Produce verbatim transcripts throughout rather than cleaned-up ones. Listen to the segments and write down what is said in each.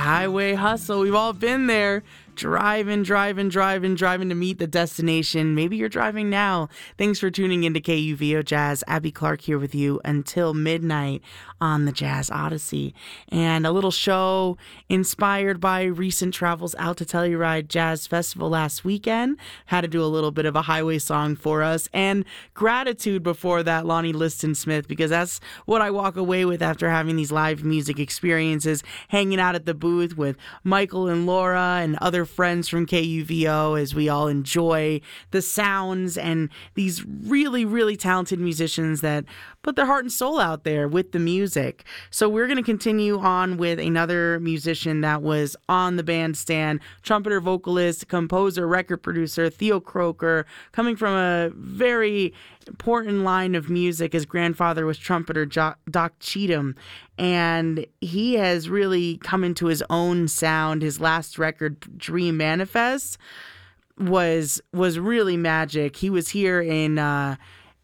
highway hustle. We've all been there. Driving, driving, driving, driving to meet the destination. Maybe you're driving now. Thanks for tuning into K U V O Jazz. Abby Clark here with you until midnight on the Jazz Odyssey. And a little show inspired by recent travels out to Telluride Jazz Festival last weekend. Had to do a little bit of a highway song for us. And gratitude before that, Lonnie Liston Smith, because that's what I walk away with after having these live music experiences, hanging out at the booth with Michael and Laura and other friends from K U V O as we all enjoy the sounds and these really, really talented musicians that put their heart and soul out there with the music. So we're going to continue on with another musician that was on the bandstand, trumpeter, vocalist, composer, record producer, Theo Croker, coming from a very important line of music. His grandfather was trumpeter jo- Doc Cheatham, and he has really come into his own sound. His last record, Dream Manifest, was was really magic. He was here in uh,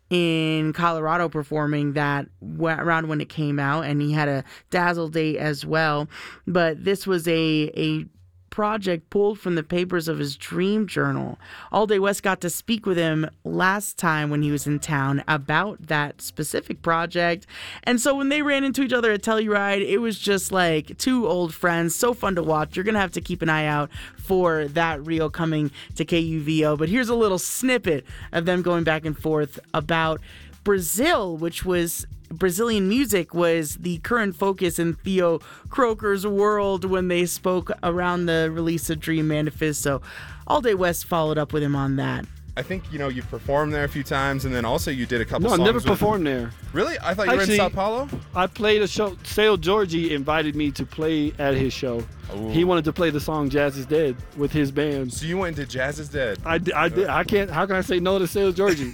in Colorado performing that w- around when it came out, and he had a Dazzle date as well. But this was a a project pulled from the papers of his dream journal. All Day West got to speak with him last time when he was in town about that specific project. And so when they ran into each other at Telluride, it was just like two old friends. So fun to watch. You're going to have to keep an eye out for that reel coming to K U V O. But here's a little snippet of them going back and forth about Brazil, which was Brazilian music was the current focus in Theo Croker's world when they spoke around the release of Dream Manifest. So All Day West followed up with him on that. I think, you know, you've performed there a few times, and then also you did a couple no, songs. No, I never with performed there. Really? I thought you Actually, were in Sao Paulo? I played a show. Sale Georgie invited me to play at his show. Ooh. He wanted to play the song Jazz is Dead with his band. So you went into Jazz is Dead? I, I did. I can't. How can I say no to Sale Georgie?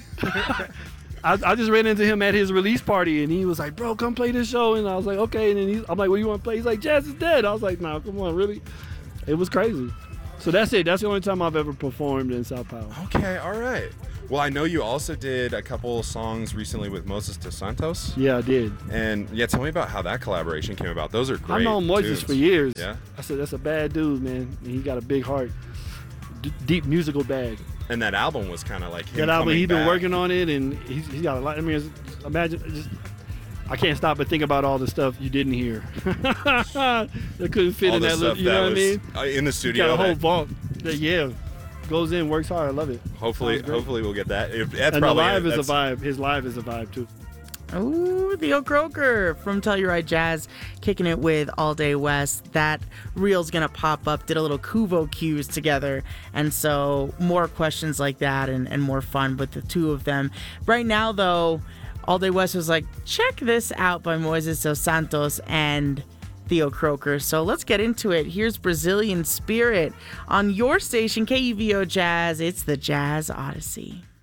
I, I just ran into him at his release party, and he was like, bro, come play this show. And I was like, okay. And then he's, I'm like, what do you want to play? He's like, Jazz is Dead. I was like, no, come on, really? It was crazy. So that's it. That's the only time I've ever performed in Sao Paulo. Okay, all right. Well, I know you also did a couple songs recently with Moses dos Santos. Yeah, I did. And yeah, tell me about how that collaboration came about. Those are great. I've known Moses tunes. for years. Yeah. I said, that's a bad dude, man. And he got a big heart. D- deep musical bag. And that album was kind of like him That album, coming he's been back. working on it, and he's, he's got a lot. I mean, imagine, just, I can't stop but think about all the stuff you didn't hear. That couldn't fit all in the that, stuff little, you know that what I mean? was, uh, in the studio. Got a whole that, vault that, yeah, goes in, works hard. I love it. Hopefully, hopefully we'll get that. If, that's and probably the live it. is That's, a vibe. His live is a vibe, too. Ooh, Theo Croker from Telluride Jazz kicking it with All Day West. That reel's gonna pop up. Did a little Kuvo cues together, and so more questions like that and, and more fun with the two of them. Right now, though, All Day West was like, check this out by Moises dos Santos and Theo Croker. So let's get into it. Here's Brazilian Spirit on your station, K U V O Jazz. It's the Jazz Odyssey.